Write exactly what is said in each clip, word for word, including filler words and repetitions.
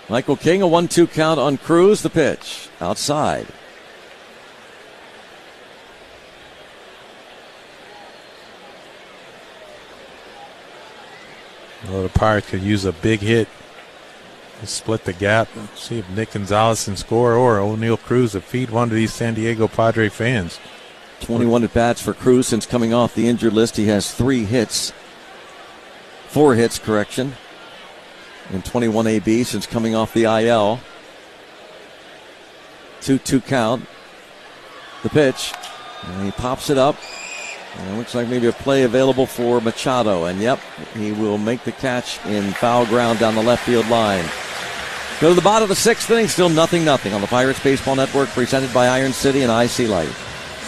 Michael King, a one two count on Cruz. The pitch outside. Well, the Pirates could use a big hit to split the gap. See if Nick Gonzalez can score or O'Neal Cruz to feed one of these San Diego Padre fans. twenty-one at-bats for Cruz since coming off the injured list. He has three hits. Four hits, correction. And twenty-one A B since coming off the I L. two two count. The pitch. And he pops it up. And it looks like maybe a play available for Machado. And yep, he will make the catch in foul ground down the left field line. Go to the bottom of the sixth inning. Still nothing, nothing on the Pirates Baseball Network, presented by Iron City and I C Light.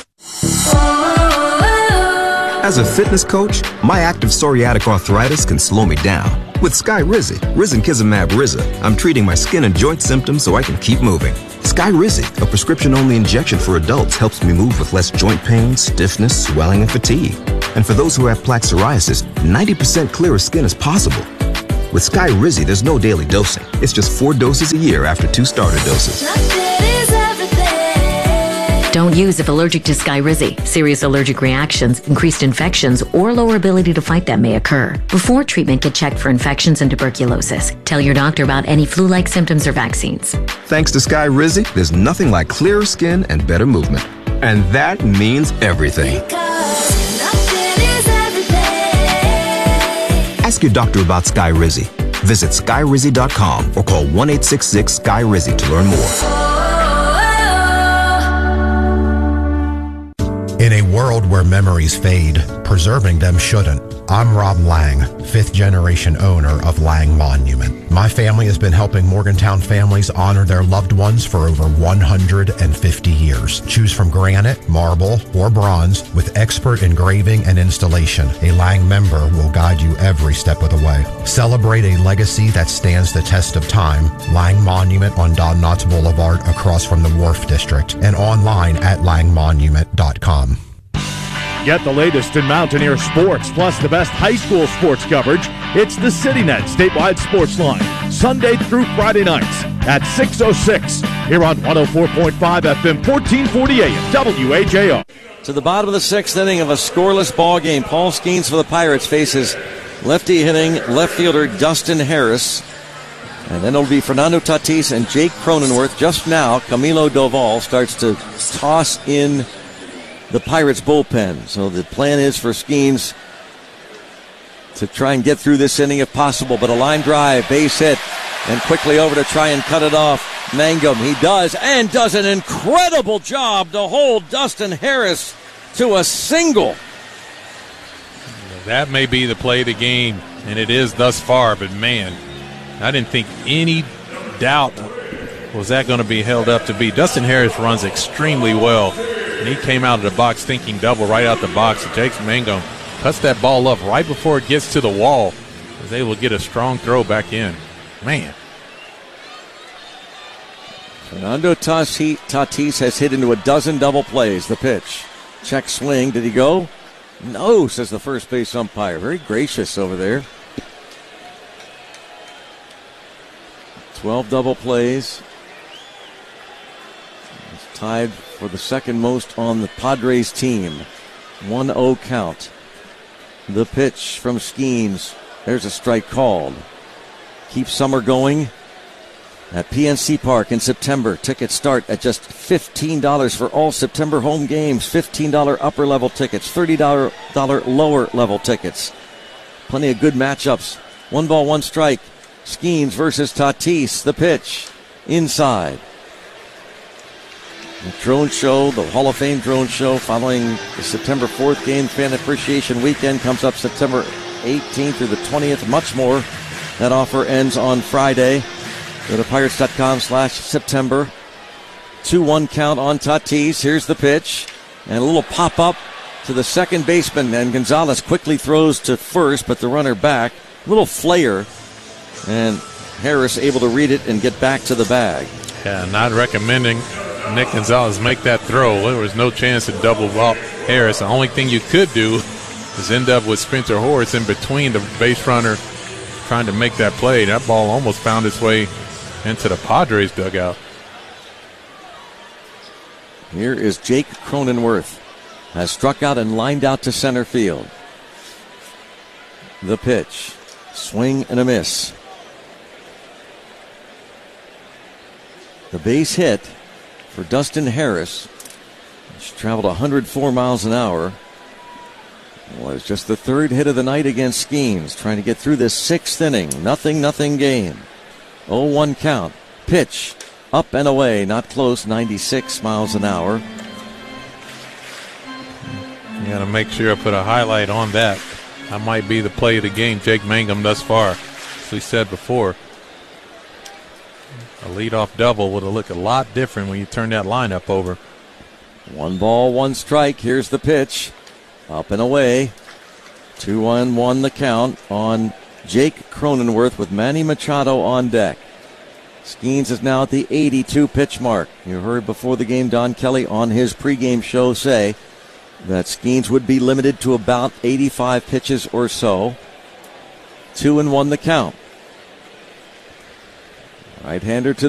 As a fitness coach, my active psoriatic arthritis can slow me down. With Skyrizi, Risankizumab Riza, I'm treating my skin and joint symptoms so I can keep moving. Skyrizi, a prescription-only injection for adults, helps me move with less joint pain, stiffness, swelling, and fatigue. And for those who have plaque psoriasis, ninety percent clearer skin is possible. With Skyrizi, there's no daily dosing. It's just four doses a year after two starter doses. Don't use if allergic to Skyrizi. Serious allergic reactions, increased infections, or lower ability to fight them may occur. Before treatment, get checked for infections and tuberculosis. Tell your doctor about any flu-like symptoms or vaccines. Thanks to Skyrizi, there's nothing like clearer skin and better movement. And that means everything. Ask your doctor about Skyrizi. Visit Skyrizi dot com or call one eight six six Sky Rizi to learn more. In a world where memories fade, preserving them shouldn't. I'm Rob Lang, fifth generation owner of Lang Monument. My family has been helping Morgantown families honor their loved ones for over one hundred fifty years. Choose from granite, marble, or bronze with expert engraving and installation. A Lang member will guide you every step of the way. Celebrate a legacy that stands the test of time. Lang Monument on Don Knotts Boulevard across from the Wharf District and online at lang monument dot com. Get the latest in Mountaineer sports, plus the best high school sports coverage. It's the CityNet Statewide Sports Line, Sunday through Friday nights at six oh six, here on one oh four point five F M, fourteen forty A M, W A J R. To the bottom of the sixth inning of a scoreless ball game, Paul Skeens for the Pirates faces lefty hitting left fielder Dustin Harris. And then it'll be Fernando Tatis and Jake Cronenworth. Just now, Camilo Doval starts to toss in the Pirates bullpen. So the plan is for Skeens to try and get through this inning if possible. But a line drive, base hit, and quickly over to try and cut it off. Mangum, he does, and does an incredible job to hold Dustin Harris to a single. That may be the play of the game, and it is thus far, but man, I didn't think any doubt was that going to be held up to be. Dustin Harris runs extremely well, and he came out of the box thinking double right out the box. And Jake Mangum cuts that ball up right before it gets to the wall. Was able to get a strong throw back in. Man. Fernando Tatis has hit into a dozen double plays. The pitch. Check swing. Did he go? No, says the first base umpire. Very gracious over there. twelve double plays. It's tied for the second most on the Padres team. one oh count. The pitch from Skeens. There's a strike called. Keep summer going at P N C Park in September. Tickets start at just fifteen dollars for all September home games. fifteen dollars upper level tickets. thirty dollars lower level tickets. Plenty of good matchups. One ball, one strike. Skeens versus Tatis. The pitch. Inside. The drone show, the Hall of Fame drone show following the September fourth game. Fan Appreciation Weekend comes up September eighteenth through the twentieth. Much more. That offer ends on Friday. Go to pirates.com slash September. two one count on Tatis. Here's the pitch. And a little pop-up to the second baseman. And Gonzalez quickly throws to first, but the runner back. A little flare. And Harris able to read it and get back to the bag. Yeah, not recommending Nick Gonzalez make that throw. There was no chance to double up Harris. The only thing you could do is end up with Spencer Horwitz in between the base runner trying to make that play. That ball almost found its way into the Padres dugout. Here is Jake Cronenworth. Has struck out and lined out to center field. The pitch. Swing and a miss. The base hit for Dustin Harris, which traveled one hundred four miles an hour, was just the third hit of the night against Skeens, trying to get through this sixth inning. Nothing, nothing game. oh one count. Pitch. Up and away. Not close. ninety-six miles an hour. You got to make sure I put a highlight on that. That might be the play of the game, Jake Mangum thus far. As we said before, a leadoff double would have looked a lot different when you turn that lineup over. One ball, one strike. Here's the pitch. Up and away. two one one the count on Jake Cronenworth with Manny Machado on deck. Skeens is now at the eighty-two pitch mark. You heard before the game Don Kelly on his pregame show say that Skeens would be limited to about eighty-five pitches or so. Two and one the count. Right-hander to